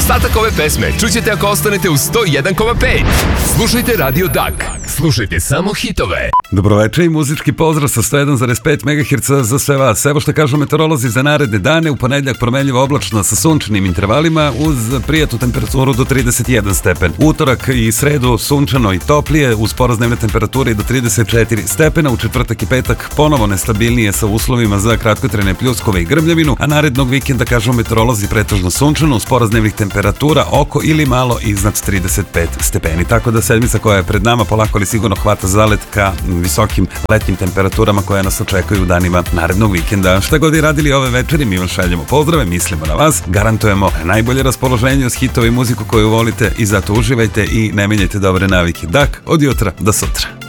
Ostatak ove pesme čućete ako ostanete u 101,5. Slušajte Radio Dak. Slušajte samo hitove. Dobroveče i muzički pozdrav sa 101,5 MHz za sve vas. Evo što kažu meteorolozi za naredne dane. U ponedjeljak promenljivo oblačno sa sunčanim intervalima uz prijatnu temperaturu do 31 stepen. Utorak i sredu sunčano i toplije uz porast dnevne temperature do 34 stepena. U četvrtak i petak ponovo nestabilnije sa uslovima za kratkotrajne pljuskove i grmljavinu, a narednog vikenda kažu meteorolozi pretežno sunčano uz porast dnevnih temperatura oko ili malo iznad 35 stepeni. Tako da sedmica koja je pred nama polako ali sigurno hvata zalet ka visokim letnjim temperaturama koje nas očekuju u danima narednog vikenda. Šta god i radili ove večeri, mi vam šaljemo pozdrave, mislimo na vas, garantujemo najbolje raspoloženje uz hitove i muziku koju volite i zato uživajte i ne menjajte dobre navike. Dak, od jutra do sutra.